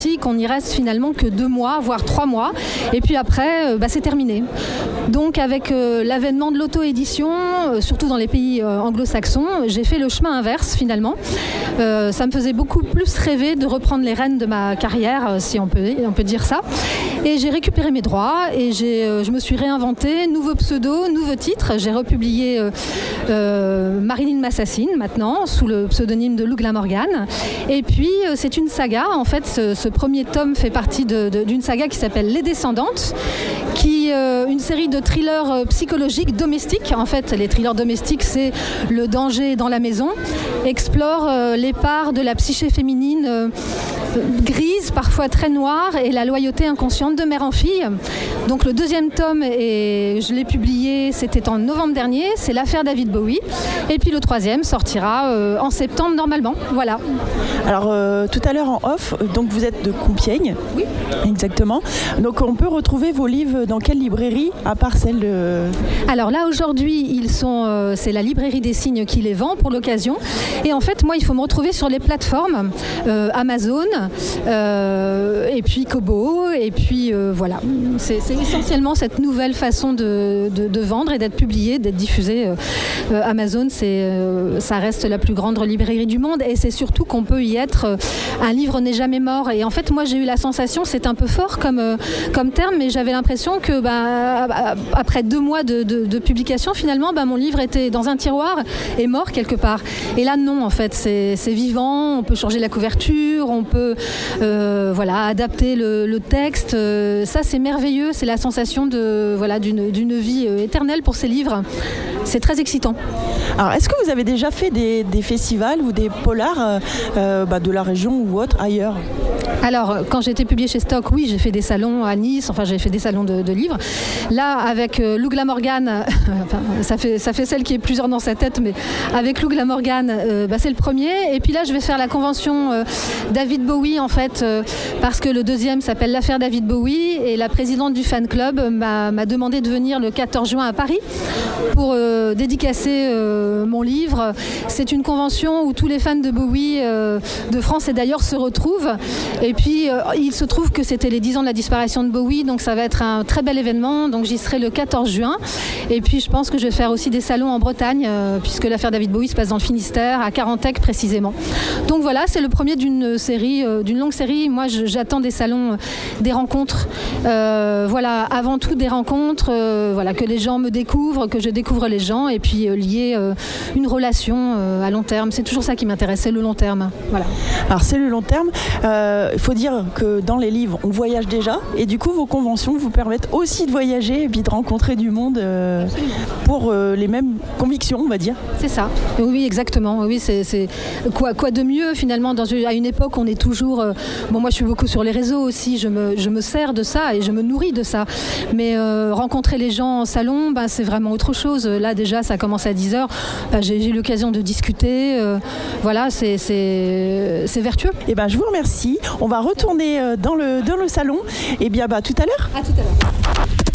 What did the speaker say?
qu'on n'y reste finalement que 2 mois, voire 3 mois, et puis après, c'est terminé. Donc avec l'avènement de l'auto-édition, surtout dans les pays anglo-saxons, j'ai fait le chemin inverse finalement. Ça me faisait beaucoup plus rêver de reprendre les rênes de ma carrière, si on peut dire ça. Et j'ai récupéré mes droits et je me suis réinventé, nouveau pseudo, nouveau titre. J'ai republié Marilyn Massasine maintenant, sous le pseudonyme de Lou Glamorgan. Et puis c'est une saga, en fait, ce premier tome fait partie d'une saga qui s'appelle Les Descendantes, qui une série de thrillers psychologiques domestiques. En fait, les thrillers domestiques, c'est le danger dans la maison, explore les parts de la psyché féminine grise, parfois très noire, et la loyauté inconsciente de mère en fille. Donc le 2e tome, et je l'ai publié, c'était en novembre dernier, c'est l'affaire David Bowie. Et puis le 3e sortira en septembre normalement. Voilà. Alors tout à l'heure en off, donc vous êtes de Compiègne. Oui. Exactement. Donc on peut retrouver vos livres dans quelle librairie, à part celle de... Alors là aujourd'hui, c'est la librairie des Signes qui les vend pour l'occasion. Et en fait, moi, il faut me retrouver sur les plateformes Amazon, et puis Kobo, et puis voilà. C'est essentiellement cette nouvelle façon de vendre et d'être publié, d'être diffusé. Amazon, ça reste la plus grande librairie du monde, et c'est surtout qu'on peut y être. Un livre n'est jamais mort. Et en fait, moi, j'ai eu la sensation, c'est un peu fort comme terme, mais j'avais l'impression que après 2 mois de publication, finalement, mon livre était dans un tiroir et mort quelque part. Et là, non, en fait, c'est vivant. On peut changer la couverture, on peut adapter le texte. Ça, c'est merveilleux. C'est la sensation d'une vie éternelle pour ces livres. C'est très excitant. Alors, est-ce que vous avez déjà fait des festivals ou des polars de la région ou autre, ailleurs ? Alors, quand j'ai été publiée chez Stock, oui, j'ai fait des salons à Nice, enfin j'ai fait des salons de livres. Là, avec Lou Glamorgan, ça fait celle qui est plusieurs dans sa tête, mais avec Lou Glamorgan, c'est le premier. Et puis là, je vais faire la convention David Bowie, en fait, parce que le 2e s'appelle l'affaire David Bowie, et la présidente du fan club m'a demandé de venir le 14 juin à Paris pour dédicacer mon livre. C'est une convention où tous les fans de Bowie de France et d'ailleurs se retrouvent. Et puis, il se trouve que c'était les 10 ans de la disparition de Bowie, donc ça va être un très bel événement. Donc j'y serai le 14 juin. Et puis, je pense que je vais faire aussi des salons en Bretagne, puisque l'affaire David Bowie se passe dans le Finistère, à Carantec précisément. Donc voilà, c'est le premier d'une longue série. Moi, j'attends des salons, des rencontres. Avant tout des rencontres, que les gens me découvrent, que je découvre les gens, et puis lier une relation à long terme. C'est toujours ça qui m'intéresse, c'est le long terme. Voilà. Alors c'est le long terme. Il faut dire que dans les livres, on voyage déjà, et du coup, vos conventions vous permettent aussi de voyager et puis de rencontrer du monde pour les mêmes convictions, on va dire. C'est ça. Oui, exactement. Oui, c'est quoi de mieux finalement à une époque, on est toujours. Moi, je suis beaucoup sur les réseaux aussi. Je me sers de ça et je me nourris de ça. Mais rencontrer les gens en salon, c'est vraiment autre chose. Là, déjà, ça commence à 10h. J'ai eu l'occasion de discuter. C'est vertueux. Et je vous remercie. On va retourner dans le salon. Et bien, tout à l'heure. À tout à l'heure.